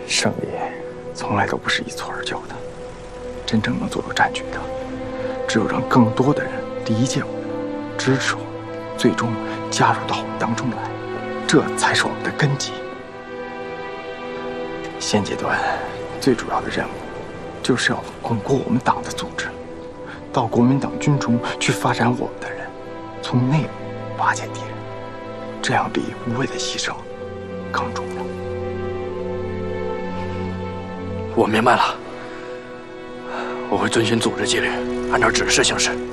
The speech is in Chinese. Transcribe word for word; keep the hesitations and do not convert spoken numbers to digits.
胜利从来都不是一蹴而就的，真正能做出战局的，只有让更多的人理解我们、支持我们，最终加入到我们当中来，这才是我们的根基。现阶段最主要的任务，就是要巩固我们党的组织，到国民党军中去发展我们的人，从内部瓦解敌人，这样比无谓的牺牲更重要。 我明白了，我会遵循组织纪律，按照指示行事。